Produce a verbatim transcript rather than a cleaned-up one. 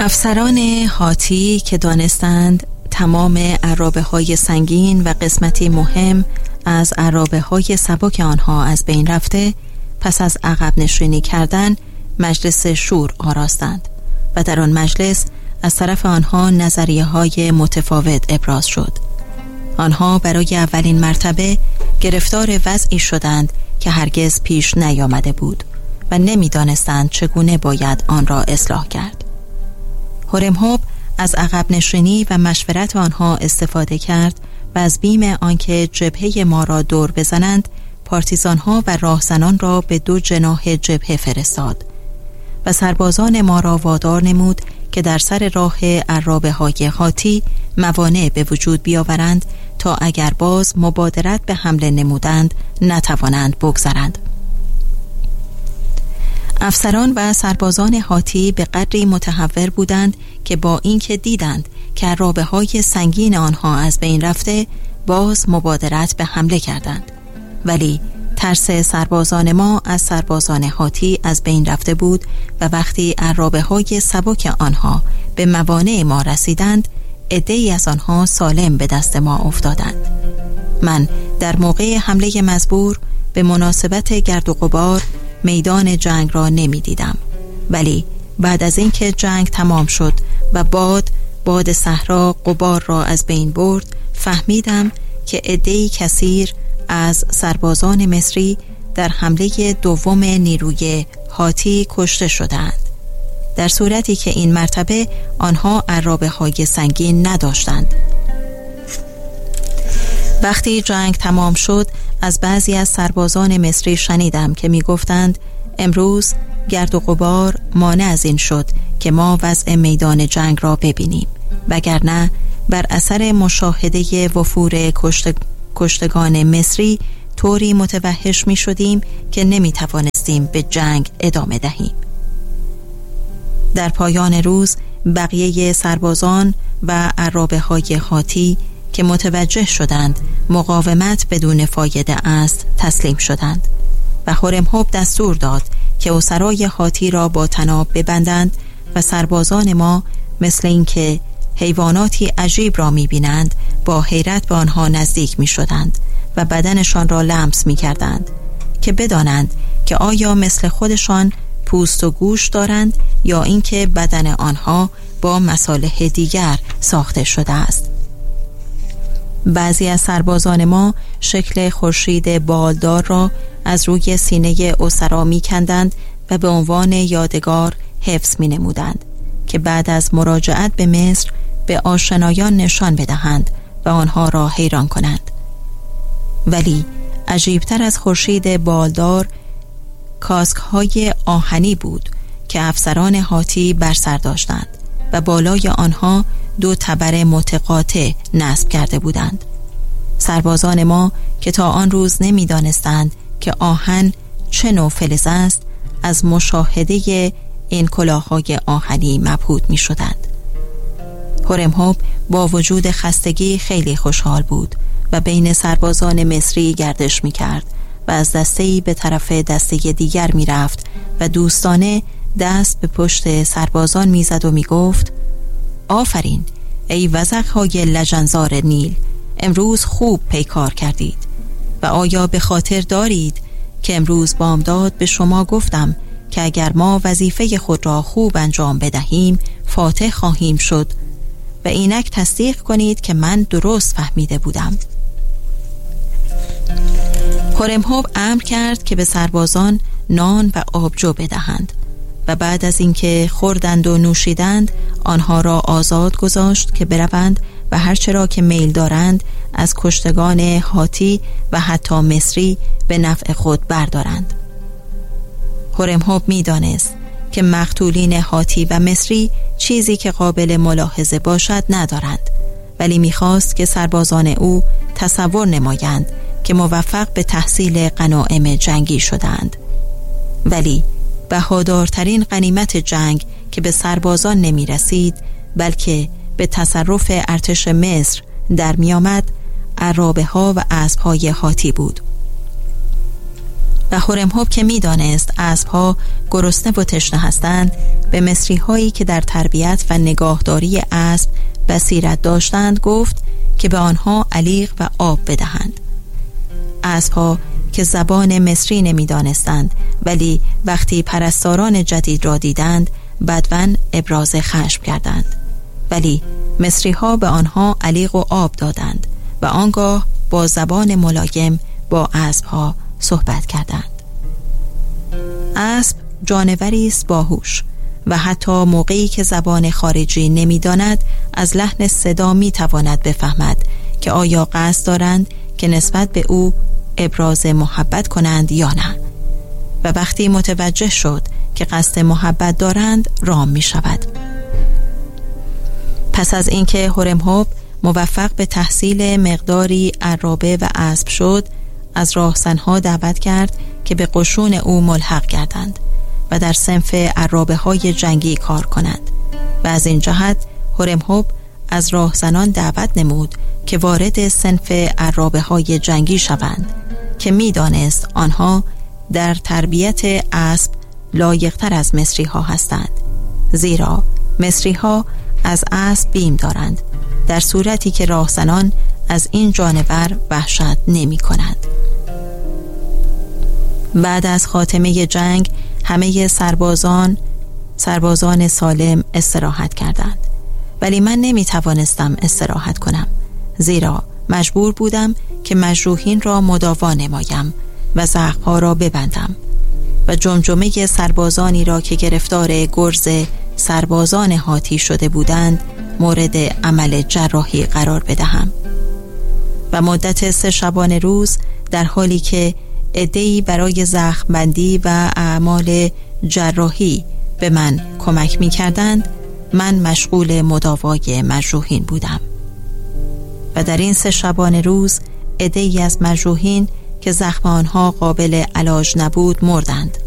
افسران هاتی که دانستند تمام عرابه های سنگین و قسمتی مهم از عرابه های سبک آنها از بین رفته، پس از عقب نشینی کردن مجلس شور آراستند و در آن مجلس از طرف آنها نظریه های متفاوت ابراز شد. آنها برای اولین مرتبه گرفتار وضعی شدند که هرگز پیش نیامده بود و نمیدانستند چگونه باید آن را اصلاح کرد. هورمهوب از عقب نشینی و مشورت آنها استفاده کرد و از بیم آنکه جبهه ما را دور بزنند، پارتیزانها و راهزنان را به دو جناح جبهه فرستاد و سربازان ما را وادار نمود که در سر راه عرابه های هاتی موانع به وجود بیاورند تا اگر باز مبادرت به حمله نمودند نتوانند بگذرند. افسران و سربازان هاتی به قدری متهور بودند که با اینکه دیدند که عرابه های سنگین آنها از بین رفته، باز مبادرت به حمله کردند، ولی ترس سربازان ما از سربازان هاتی از بین رفته بود و وقتی عرابه های سبک آنها به موانع ما رسیدند، عده‌ای از آنها سالم به دست ما افتادند. من در موقع حمله مزبور به مناسبت گرد و غبار میدان جنگ را نمی دیدم، ولی بعد از اینکه جنگ تمام شد و باد باد صحرا غبار را از بین برد، فهمیدم که عده‌ای کثیر از سربازان مصری در حمله دوم نیروی هاتی کشته شدند، در صورتی که این مرتبه آنها عرابه های سنگین نداشتند. وقتی جنگ تمام شد، از بعضی از سربازان مصری شنیدم که می گفتند امروز گرد و غبار مانع از این شد که ما وضع میدان جنگ را ببینیم، وگرنه بر اثر مشاهده وفور کشت... کشتگان مصری طوری متوحش می شدیم که نمی توانستیم به جنگ ادامه دهیم. در پایان روز بقیه سربازان و عرابه های هاتی که متوجه شدند مقاومت بدون فایده است تسلیم شدند و هورمهوب دستور داد که اسرای هاتی را با طناب ببندند و سربازان ما مثل اینکه حیواناتی عجیب را می‌بینند با حیرت به آنها نزدیک می‌شدند و بدنشان را لمس می‌کردند که بدانند که آیا مثل خودشان پوست و گوش دارند یا اینکه بدن آنها با مصالح دیگر ساخته شده است. بعضی از سربازان ما شکل خورشید بالدار را از روی سینه اسرا می‌کندند و به عنوان یادگار حفظ می‌نمودند که بعد از مراجعت به مصر به آشنایان نشان بدهند و آنها را حیران کنند. ولی عجیبتر از خورشید بالدار کاسک‌های آهنی بود که افسران هاتی بر سر داشتند و بالای آنها دو تبر متقاطع نصب کرده بودند. سربازان ما که تا آن روز نمی دانستند که آهن چه نوع فلز است، از مشاهده این کلاه‌های آهنی مبهوت می شدند. هورمهوب با وجود خستگی خیلی خوشحال بود و بین سربازان مصری گردش می کرد و از دسته‌ای به طرف دسته دیگر می رفت و دوستانه دست به پشت سربازان می زد و می گفت آفرین ای وزغ‌های لجنزار نیل، امروز خوب پیکار کردید و آیا به خاطر دارید که امروز بامداد به شما گفتم که اگر ما وظیفه خود را خوب انجام بدهیم فاتح خواهیم شد و اینک تصدیق کنید که من درست فهمیده بودم. هورمهوب امر کرد که به سربازان نان و آبجو بدهند و بعد از اینکه خوردند و نوشیدند آنها را آزاد گذاشت که بروند و هرچه را که میل دارند از کشتگان هاتی و حتی مصری به نفع خود بردارند. هورمهوب می دانست که مقتولین هاتی و مصری چیزی که قابل ملاحظه باشد ندارند، ولی می خواست که سربازان او تصور نمایند که موفق به تحصیل غنایم جنگی شدند. ولی بهادارترین غنیمت جنگ که به سربازان نمی رسید بلکه به تصرف ارتش مصر در می آمد عرابه ها و اسب های هاتی بود. و هورمهوب که می‌دانست اسب‌ها گرسنه و تشنه هستند، به مصری‌هایی که در تربیت و نگاهداری اسب بصیرت داشتند گفت که به آنها علیق و آب بدهند. اسب‌ها که زبان مصری نمی‌دانستند، ولی وقتی پرستاران جدید را دیدند بدون ابراز خشم کردند، ولی مصری‌ها به آنها علیق و آب دادند و آنگاه با زبان ملایم با اسب‌ها صحبت کردند. اسب جانوری است باهوش و حتی موقعی که زبان خارجی نمی‌داند از لحن صدا می‌تواند بفهمد که آیا قصد دارند که نسبت به او ابراز محبت کنند یا نه، و وقتی متوجه شد که قصد محبت دارند رام می شود. پس از اینکه هورمهوب موفق به تحصیل مقداری عرابه و اسب شد، از راهزنها دعوت کرد که به قشون او ملحق گردند و در صنف عرابه های جنگی کار کنند، و از این جهت هورمهوب از راهزنان دعوت نمود که وارد صنف عرابه های جنگی شوند که می دانست آنها در تربیت اسب لایق‌تر از مصری ها هستند، زیرا مصری ها از اسب بیم دارند، در صورتی که راهزنان از این جانور وحشت نمی کنند. بعد از خاتمه جنگ همه سربازان سربازان سالم استراحت کردند، ولی من نمی توانستم استراحت کنم، زیرا مجبور بودم که مجروحین را مداوا نمایم و زخم‌ها را ببندم و جمجمه سربازانی را که گرفتار گرز سربازان هاتی شده بودند مورد عمل جراحی قرار بدهم. و مدت سه شبانه روز در حالی که عده‌ای برای زخم بندی و اعمال جراحی به من کمک می کردند، من مشغول مداوای مجروحین بودم. و در این سه شبانه روز عده‌ای از مجروحین که زخم آنها قابل علاج نبود مردند